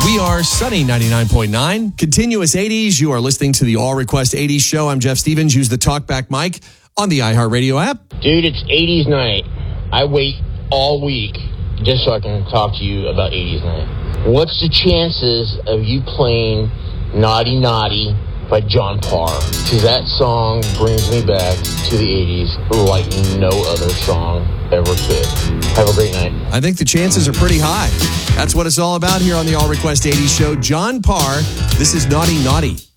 We are Sunny 99.9, continuous 80s. You are listening to the All Request 80s show. I'm Jeff Stevens. Use the TalkBack mic on the iHeartRadio app. Dude, it's 80s night. I wait all week just so I can talk to you about 80s night. What's the chances of you playing Naughty Naughty by John Parr? Because that song brings me back to the 80s like no other song ever could. Have a great night. I think the chances are pretty high. That's what it's all about here on the All Request 80s show. John Parr, this is Naughty Naughty.